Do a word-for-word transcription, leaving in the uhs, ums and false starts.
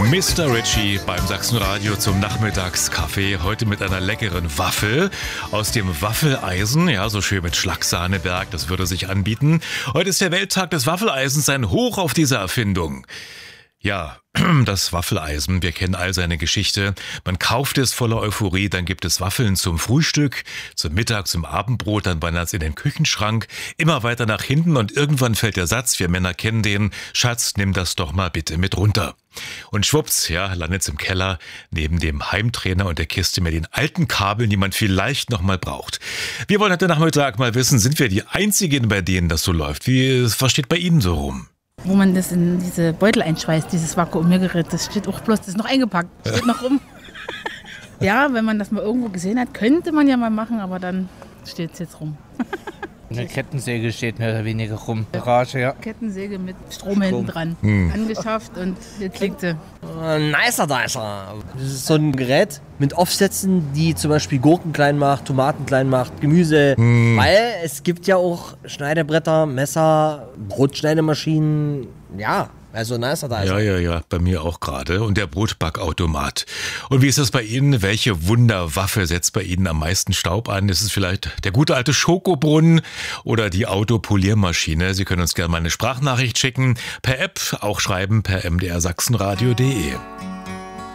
Mister Richie beim Sachsenradio zum Nachmittagskaffee. Heute mit einer leckeren Waffel aus dem Waffeleisen. Ja, so schön mit Schlagsahneberg, das würde sich anbieten. Heute ist der Welttag des Waffeleisens, ein Hoch auf diese Erfindung. Ja, das Waffeleisen, wir kennen all seine Geschichte. Man kauft es voller Euphorie, dann gibt es Waffeln zum Frühstück, zum Mittag, zum Abendbrot, dann wandert es in den Küchenschrank, immer weiter nach hinten und irgendwann fällt der Satz, wir Männer kennen den, Schatz, nimm das doch mal bitte mit runter. Und schwupps, ja, landet's im Keller, neben dem Heimtrainer und der Kiste mit den alten Kabeln, die man vielleicht noch mal braucht. Wir wollen heute Nachmittag mal wissen, sind wir die Einzigen, bei denen das so läuft? Wie, was steht bei Ihnen so rum? Wo man das in diese Beutel einschweißt, dieses Vakuumiergerät, das steht auch bloß, das ist noch eingepackt, steht noch rum. Ja, wenn man das mal irgendwo gesehen hat, könnte man ja mal machen, aber dann steht es jetzt rum. Eine Kettensäge steht mehr oder weniger rum. Garage, ja. Kettensäge mit Strom hinten dran. Hm. Angeschafft und jetzt liegt sie. Nicer Dicer. Das ist so ein Gerät mit Aufsätzen, die zum Beispiel Gurken klein macht, Tomaten klein macht, Gemüse. Hm. Weil es gibt ja auch Schneidebretter, Messer, Brotschneidemaschinen, ja. Also nicer Dicer. Ja, ja, ja, bei mir auch gerade. Und der Brotbackautomat. Und wie ist das bei Ihnen? Welche Wunderwaffe setzt bei Ihnen am meisten Staub an? Ist es vielleicht der gute alte Schokobrunnen oder die Autopoliermaschine? Sie können uns gerne mal eine Sprachnachricht schicken. Per App, auch schreiben per m d r sachsenradio punkt d e.